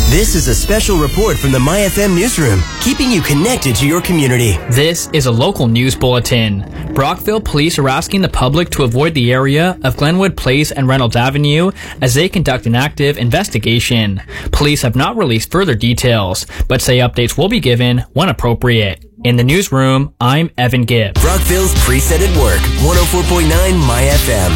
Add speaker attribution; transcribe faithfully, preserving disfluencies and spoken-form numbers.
Speaker 1: This is a special report from the My F M newsroom, keeping you connected to your community.
Speaker 2: This is a local news bulletin. Brockville police are asking the public to avoid the area of Glenwood Place and Reynolds Avenue as they conduct an active investigation. Police have not released further details, but say updates will be given when appropriate. In the newsroom, I'm Evan Gibb.
Speaker 1: Brockville's Preset at Work, one oh four point nine My F M.